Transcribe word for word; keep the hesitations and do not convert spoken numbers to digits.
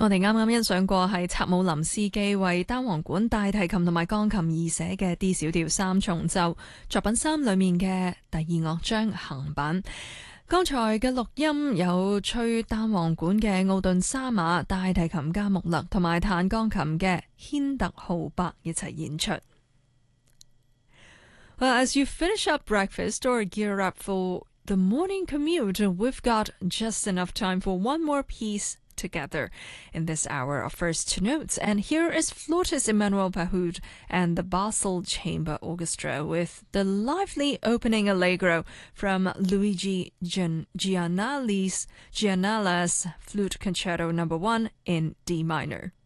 我哋啱啱欣賞過係策姆林斯基為單簧管、大提琴同埋鋼琴而寫嘅 D 小調三重奏作品三裏面嘅第二樂章行板。剛才嘅錄音有吹單簧管嘅奧頓沙馬、大提琴加穆勒同埋彈鋼琴嘅軒特豪伯一齊演出。Well, as you finish up breakfast or gear up for the morning commute, we've got just enough time for one more piece together in this hour of First Notes. And here is flautist Emmanuel Pahud and the Basel Chamber Orchestra with the lively opening allegro from Luigi Gian- Giannalis, Giannalla's Flute Concerto number one in D minor.